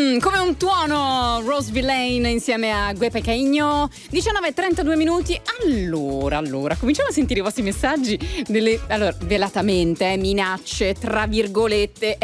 Come un tuono, Rose Villain insieme a Gue Pequeno. 19:32 minuti. Allora, cominciamo a sentire i vostri messaggi. Allora, velatamente, minacce, tra virgolette,